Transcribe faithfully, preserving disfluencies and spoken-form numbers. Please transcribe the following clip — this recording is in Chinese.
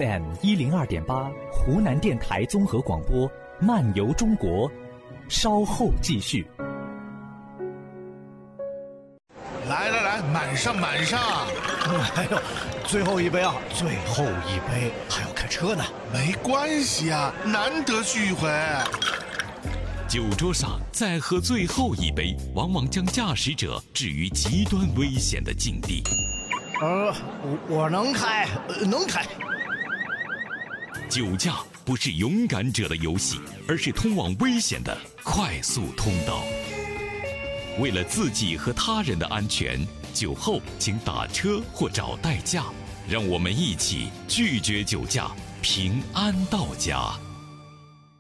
F M 一零二点八，湖南电台综合广播，漫游中国，稍后继续。 来来来，满上满上！ 哎呦，最后一杯啊，最后一杯，还要开车呢。 没关系啊，难得聚一回。 酒桌上再喝最后一杯，往往将驾驶者置于极端危险的境地。 呃，我我能开，呃、能开。 酒驾不是勇敢者的游戏，而是通往危险的快速通道。为了自己和他人的安全，酒后请打车或找代驾。让我们一起拒绝酒驾，平安到家。